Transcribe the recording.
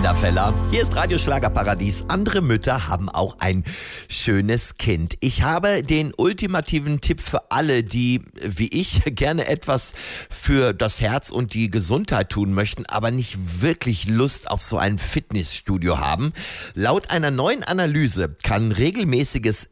Wunderfeller. Hier ist Radio Schlagerparadies. Andere Mütter haben auch ein schönes Kind. Ich habe den ultimativen Tipp für alle, die, wie ich, gerne etwas für das Herz und die Gesundheit tun möchten, aber nicht wirklich Lust auf so ein Fitnessstudio haben. Laut einer neuen Analyse kann regelmäßiges